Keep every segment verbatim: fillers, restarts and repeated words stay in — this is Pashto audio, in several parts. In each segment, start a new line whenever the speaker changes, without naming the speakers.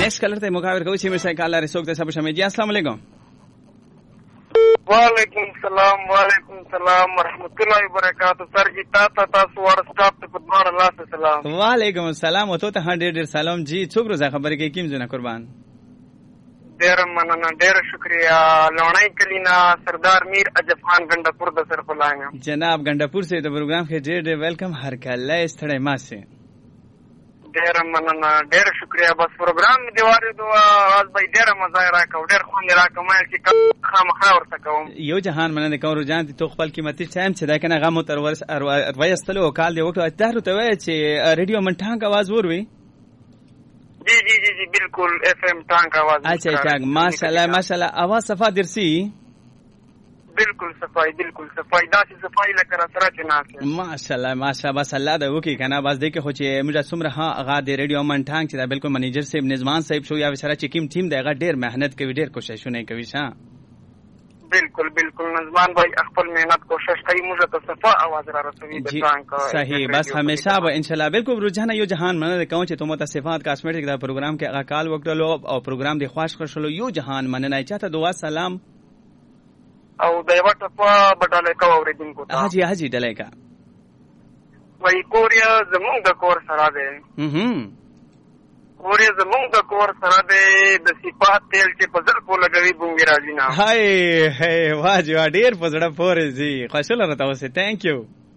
next colour ته مقابل کوي چې مې کال لري څوک ته سب شمه جی السلام علیکم
وعلیکم السلام وعلیکم السلام ورحمۃ اللہ وبرکاتہ سر جی تاسو تاسو ور سٹاپ ته په دوار الله السلام
وعلیکم السلام او ته ډېر ډېر سلام جی څوک روزه خبرې کوي کیم زنه قربان
ډېر مننه ډېر شکریا لونای کلینا سردار میر اجب خان غنډپور د سر پلایا
جناب غنډپور سے د پروګرام کې ډېر ډېر ویلکم هر کله استړی ما سه
ډېر مننه ډېر شکریا بس پروګرام دی واره دوه از به ډېر مزه راکاو ډېر خوند راکاو مې چې خامخا ورته کوم
یو جهان مننه کوم رجان ته خپل قیمتي ټایم چې دا کنه غو تر ورس وایستلو کال دی وکړه ته ته وای چې ریډیو منټانګ आवाज وروي
جی جی جی جی بالکل اف ام ټانګ आवाज
اچھا اچھا ماشاءالله ماشاءالله आवाज صفا درسي
بالکل صفائی بالکل صفائی داسې صفائی لکه را سره چې ناسه
ماشاءالله ماشاءالله بس الله دا وکي کنه بس دې کې خو چې موږ څومره ها هغه د ریډیو منټانګ چې دا بالکل منیجر صاحب نظمان صاحب شو یا سره چې کیم ټیم دی هغه ډېر مهنت کوي ډېر کوششونه کوي ښا
بالکل بالکل نظمان بھائی خپل مهنت کوشش کوي موږ ته صفا आवाज را رسوي د ټانګ
صحیح بس همیشه به ان شاء الله بالکل رجحان یو جهان مننه کوم چې تمو ته صفات کاسمیټک دا پروګرام کې هغه کال وکړلو او پروګرام دی خوښ خوشلو یو جهان مننه چاته دعا سلام
او د یو ټپه بټاله کا اوریدونکو ته
حاجی حاجی دلایکا
وای کوریا زمونږ د کور سره ده
هم
کوریا زمونږ د کور سره ده د صفات تیل چې په ځل په لګوي بونګي راځي نه
هاي هاي واجو ډیر په زړه پورې زی خوشاله راته اوسه ثانک یو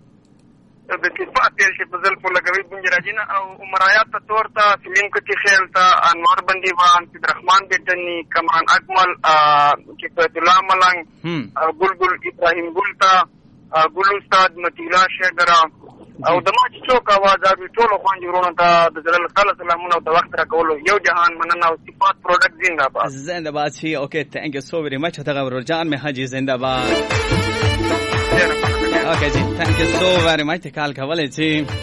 د صفات تیل چې په ځل په لګوي بونګي راځي نه او عمرایات ته تور ته فلم کې خیال ته انوار بندیوان عبدالرحمن بیٹنی کمان اکمل کفایت الله ملنګ ګلګل ابراهیم ګلتا ګل استاد متیلا شګرا او د ما چې څوک आवाज اوی ټول خوان جوړونه ته د جلال تعالی سلامونه او د وخت را کولو یو جهان مننه او صفات پروډکټ زنده باد
زنده باد شي اوکے ثانک یو سو ویری مچ ته رجان مې حاجی زنده باد اوکے جی ثانک یو سو ویری مچ کال کولای شي